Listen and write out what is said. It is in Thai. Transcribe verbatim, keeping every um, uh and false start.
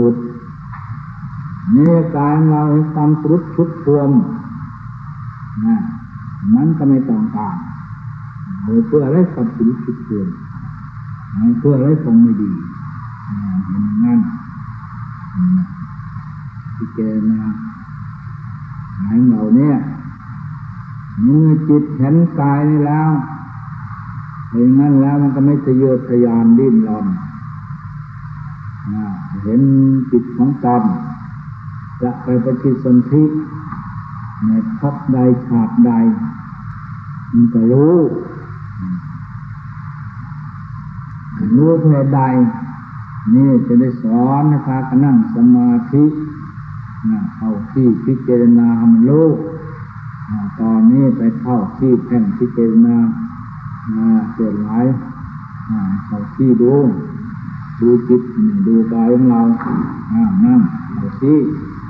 มุตินี่กายเราให้ความสรุปชุดรวมนะมันก็ไม่ต้องการเอาเพื่ออะไรความสรุปชุดรวมเพื่ออะไรคงไม่ดีเห็นงั้นที่เจนะหายเราเนี่ยเมื่อจิตเห็นกายนี่แล้วเป็นงั้นแล้วมันก็ไม่ทะเยอทะยานดิ้นรนเห็นจิตของตนจะไปปฏิสนธิในภพใดชาติใดมันก็รู้รู้เพื่อใดนี่จะได้สอนให้พากันนั่งสมาธิเข้าที่พิจารณาให้มันรู้ตอนนี้ไปเข้าที่แท่นพิจารณาส่วนหลายเข้าที่ดูดูจิตดูกายของเรานั่งเอาสิ